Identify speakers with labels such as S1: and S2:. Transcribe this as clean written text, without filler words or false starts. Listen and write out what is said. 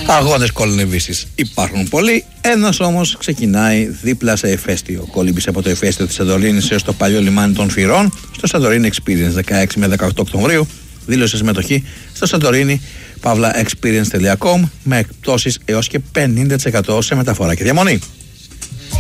S1: Αγώνες κολυνευήσεις υπάρχουν πολλοί. Ένας όμως ξεκινάει δίπλα σε ηφαίστειο. Κολύμπησε από το ηφαίστειο της Σαντορίνης έως το παλιό λιμάνι των Φυρών στο Santorini Experience 16 με 18 Οκτωβρίου. Δήλωσε συμμετοχή στο Santorini-experience.com με εκπτώσεις έως και 50% σε μεταφορά και διαμονή.